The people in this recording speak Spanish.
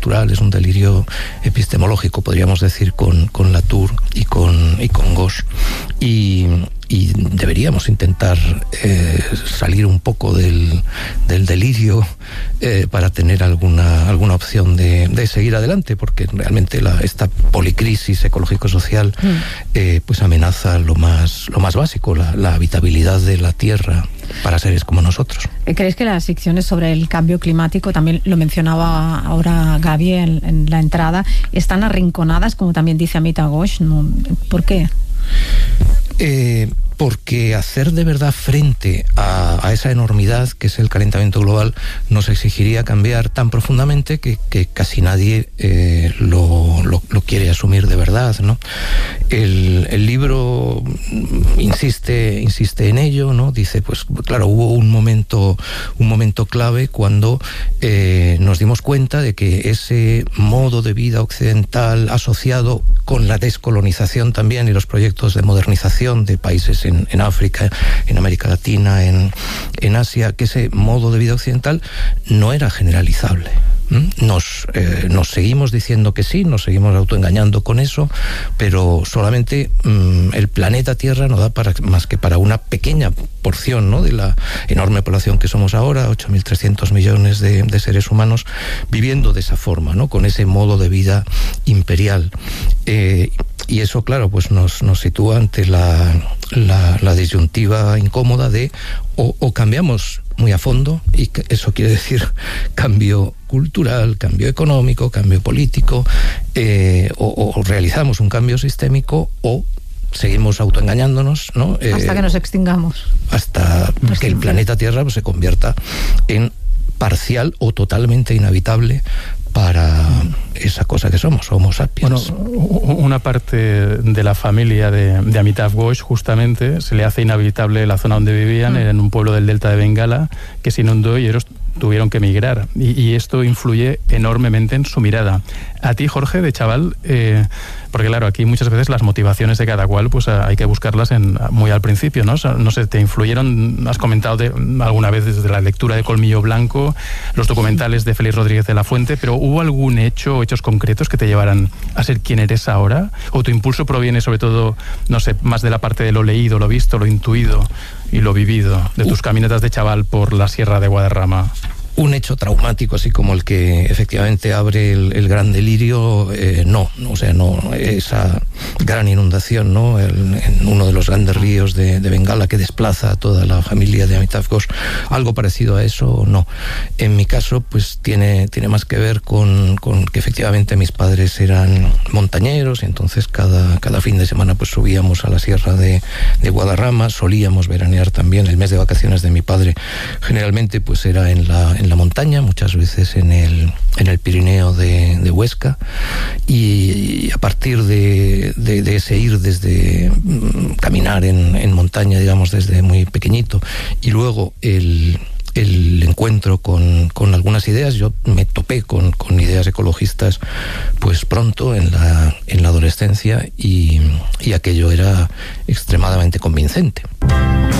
cultural, es un delirio epistemológico, podríamos decir, con Latour y con Gauche. Y deberíamos intentar salir un poco del delirio para tener alguna opción de seguir adelante, porque realmente esta policrisis ecológico-social pues amenaza lo más básico, la habitabilidad de la Tierra para seres como nosotros. ¿Crees que las ficciones sobre el cambio climático, también lo mencionaba ahora Gaby en la entrada, están arrinconadas, como también dice Amitav Ghosh? ¿No? ¿Por qué? Porque hacer de verdad frente a esa enormidad que es el calentamiento global nos exigiría cambiar tan profundamente que casi nadie lo quiere asumir de verdad, ¿no? El libro insiste en ello, ¿no? Dice, pues claro, hubo un momento clave cuando nos dimos cuenta de que ese modo de vida occidental asociado con la descolonización también y los proyectos de modernización de países en África, en América Latina, en Asia, que ese modo de vida occidental no era generalizable. Nos seguimos diciendo que sí, nos seguimos autoengañando con eso, pero solamente el planeta Tierra no da más que para una pequeña porción, ¿no?, de la enorme población que somos ahora, 8.300 millones de seres humanos viviendo de esa forma, ¿no?, con ese modo de vida imperial. Y eso, claro, pues nos sitúa ante la disyuntiva incómoda de o cambiamos muy a fondo, y eso quiere decir cambio cultural, cambio económico, cambio político, o realizamos un cambio sistémico, o seguimos autoengañándonos, ¿no? Hasta que nos extingamos. Hasta que el planeta Tierra pues se convierta en parcial o totalmente inhabitable para esa cosa que somos, Homo sapiens. Bueno, una parte de la familia de Amitav Ghosh justamente se le hace inhabitable la zona donde vivían, en un pueblo del delta de Bengala, que se inundó y ellos tuvieron que emigrar. Y esto influye enormemente en su mirada. A ti, Jorge, de chaval, porque claro, aquí muchas veces las motivaciones de cada cual pues hay que buscarlas muy al principio, ¿no? No sé, ¿te influyeron? Has comentado alguna vez desde la lectura de Colmillo Blanco, los documentales de Félix Rodríguez de la Fuente, pero ¿hubo algún hecho o hechos concretos que te llevaran a ser quien eres ahora? ¿O tu impulso proviene sobre todo, no sé, más de la parte de lo leído, lo visto, lo intuido y lo vivido, de tus caminatas de chaval por la Sierra de Guadarrama? Un hecho traumático así como el que efectivamente abre el gran delirio, no, o sea, no, esa gran inundación, ¿no?, en uno de los grandes ríos de Bengala que desplaza a toda la familia de Amitav Ghosh, algo parecido a eso, no. En mi caso, pues tiene más que ver con que efectivamente mis padres eran montañeros, y entonces cada fin de semana pues subíamos a la Sierra de Guadarrama, solíamos veranear también. El mes de vacaciones de mi padre generalmente pues era en la montaña, muchas veces en el Pirineo de Huesca, y a partir de ese ir desde caminar en montaña, digamos, desde muy pequeñito, y luego el encuentro con algunas ideas, yo me topé con ideas ecologistas pues pronto en la adolescencia, y aquello era extremadamente convincente.